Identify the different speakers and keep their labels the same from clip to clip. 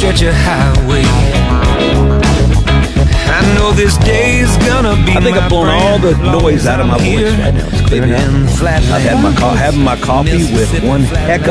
Speaker 1: stretch of highway. I know this day's gonna be.
Speaker 2: I think I've blown all the noise out of my voice right now. It's clearing out. I've had having my coffee with one heck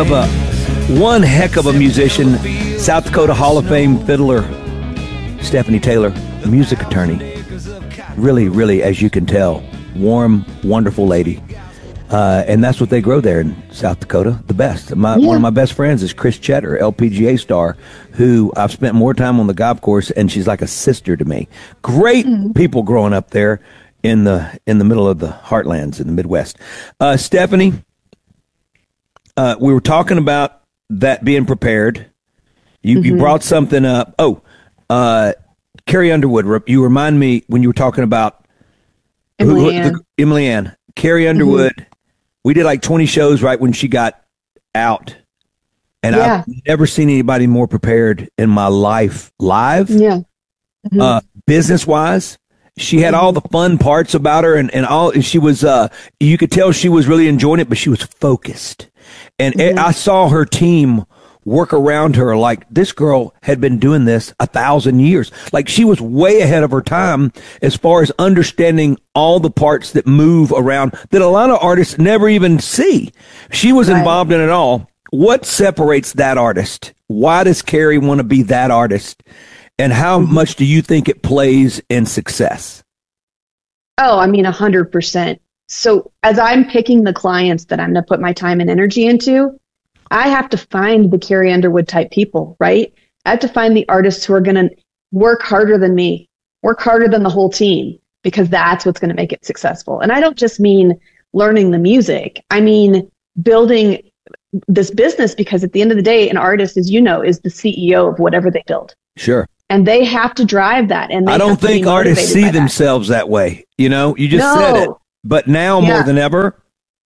Speaker 2: of a musician, South Dakota Hall of Fame fiddler, Stephanie Taylor, music attorney. Really, really, as you can tell, warm, wonderful lady. And that's what they grow there in South Dakota, the best. One of my best friends is Chris Cheddar, LPGA star, who I've spent more time on the golf course, and she's like a sister to me. Great people growing up there in the middle of the heartlands in the Midwest. Stephanie, we were talking about that being prepared. You brought something up. Carrie Underwood, you remind me when you were talking about Emily Ann. Carrie Underwood, we did like 20 shows right when she got out. And I've never seen anybody more prepared in my life live. Yeah. Business-wise. She had all the fun parts about her and she was, you could tell she was really enjoying it, but she was focused. And I saw her team work around her like this girl had been doing this 1,000 years. Like she was way ahead of her time as far as understanding all the parts that move around that a lot of artists never even see. She was involved in it all. What separates that artist? Why does Carrie want to be that artist? And how much do you think it plays in success?
Speaker 3: Oh, I mean, 100%. So as I'm picking the clients that I'm going to put my time and energy into, I have to find the Carrie Underwood type people, right? I have to find the artists who are going to work harder than me, work harder than the whole team, because that's what's going to make it successful. And I don't just mean learning the music. I mean building this business, because at the end of the day, an artist, as you know, is the CEO of whatever they build.
Speaker 2: Sure.
Speaker 3: And they have to drive that. And
Speaker 2: I don't think artists see themselves that way. You know, you just said it. But now more than ever,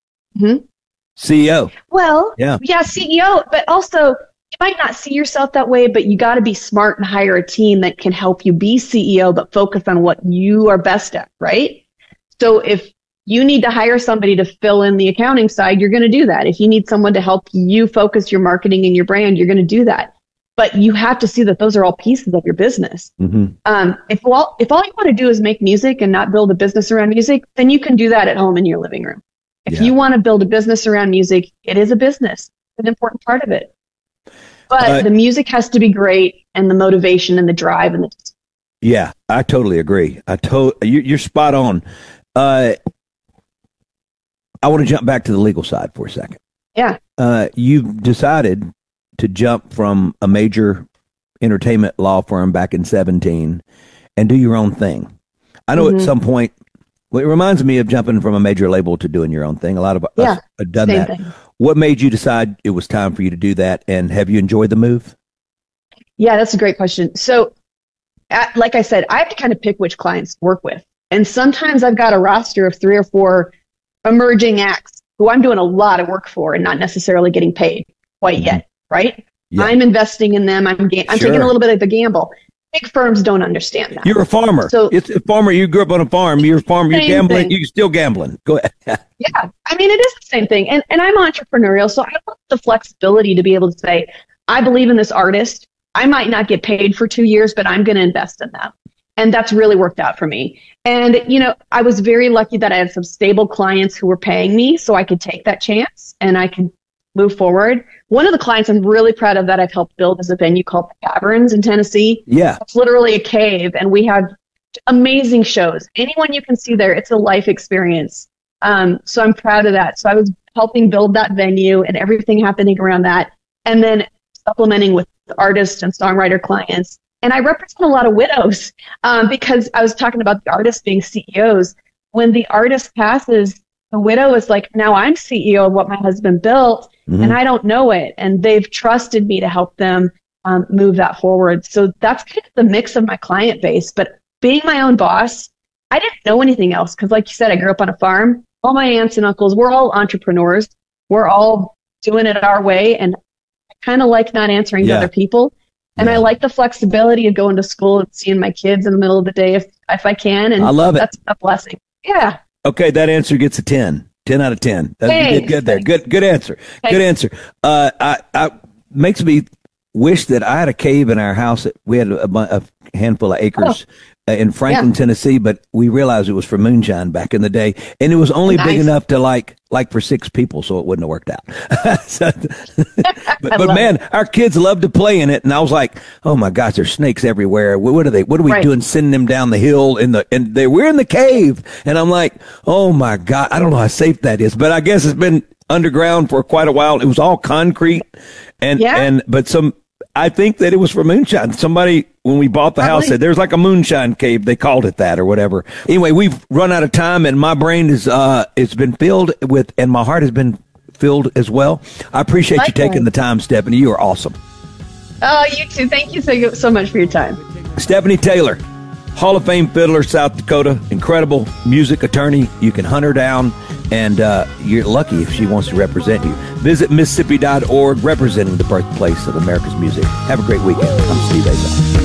Speaker 2: CEO.
Speaker 3: Well, yeah, CEO, but also you might not see yourself that way, but you got to be smart and hire a team that can help you be CEO, but focus on what you are best at, right? So if you need to hire somebody to fill in the accounting side, you're going to do that. If you need someone to help you focus your marketing and your brand, you're going to do that. But you have to see that those are all pieces of your business. If all you want to do is make music and not build a business around music, then you can do that at home in your living room. If you want to build a business around music, it is a business. It's an important part of it. But the music has to be great, and the motivation and the drive and the.
Speaker 2: Yeah, I totally agree. You're spot on. I want to jump back to the legal side for a second.
Speaker 3: Yeah.
Speaker 2: You've decided to jump from a major entertainment law firm back in 2017 and do your own thing. I know at some point. Well, it reminds me of jumping from a major label to doing your own thing. A lot of us have done that. Thing. What made you decide it was time for you to do that? And have you enjoyed the move?
Speaker 3: Yeah, that's a great question. So, like I said, I have to kind of pick which clients to work with. And sometimes I've got a roster of 3 or 4 emerging acts who I'm doing a lot of work for and not necessarily getting paid quite yet, right? Yeah. I'm investing in them. I'm taking a little bit of the gamble. Big firms don't understand that.
Speaker 2: You're a farmer. So it's a farmer. You grew up on a farm. You're a farmer. You're gambling. Thing. You're still gambling. Go ahead.
Speaker 3: Yeah. I mean, it is the same thing. And I'm entrepreneurial. So I want the flexibility to be able to say, I believe in this artist. I might not get paid for 2 years, but I'm going to invest in them. And that's really worked out for me. And, you know, I was very lucky that I had some stable clients who were paying me so I could take that chance and I could move forward. One of the clients I'm really proud of that I've helped build is a venue called The Caverns in Tennessee.
Speaker 2: Yeah.
Speaker 3: It's literally a cave, and we have amazing shows. Anyone you can see there, it's a life experience. So I'm proud of that. So I was helping build that venue and everything happening around that, and then supplementing with artists and songwriter clients. And I represent a lot of widows because I was talking about the artists being CEOs. When the artist passes, the widow is like, now I'm CEO of what my husband built, and I don't know it. And they've trusted me to help them move that forward. So that's kind of the mix of my client base. But being my own boss, I didn't know anything else because, like you said, I grew up on a farm. All my aunts and uncles, we're all entrepreneurs. We're all doing it our way. And I kind of like not answering to other people. And I like the flexibility of going to school and seeing my kids in the middle of the day if I can. And
Speaker 2: I love it.
Speaker 3: That's a blessing. Yeah.
Speaker 2: Okay, that answer gets a 10. 10 out of 10. You did good there. Good answer. Thanks. Good answer. I makes me wish that I had a cave in our house. We had a handful of acres in Franklin, Tennessee, but we realized it was for moonshine back in the day, and it was only big enough to like for 6 people, so it wouldn't have worked out. but man, our kids love to play in it, and I was like, oh my gosh, there's snakes everywhere. What are they? What are we doing? Sending them down the hill and we're in the cave, and I'm like, oh my God, I don't know how safe that is, but I guess it's been underground for quite a while. It was all concrete, but I think that it was for moonshine. Somebody, when we bought the house, said there's like a moonshine cave. They called it that or whatever. Anyway, we've run out of time, and my brain is it's been filled with, and my heart has been filled as well. I appreciate you taking the time, Stephanie. You are awesome.
Speaker 3: Oh, you too. Thank you so much for your time.
Speaker 2: Stephanie Taylor, Hall of Fame fiddler, South Dakota, incredible music attorney. You can hunt her down, and you're lucky if she wants to represent you. Visit Mississippi.org, representing the birthplace of America's music. Have a great weekend. I'm Steve Azar.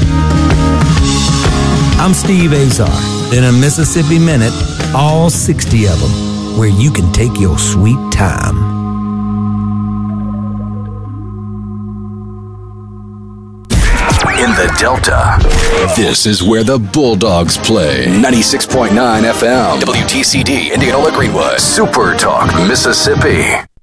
Speaker 1: I'm Steve Azar. In a Mississippi Minute, all 60 of them, where you can take your sweet time.
Speaker 4: In the Delta, this is where the Bulldogs play. 96.9 FM, WTCD, Indianola Greenwood, Super Talk, Mississippi.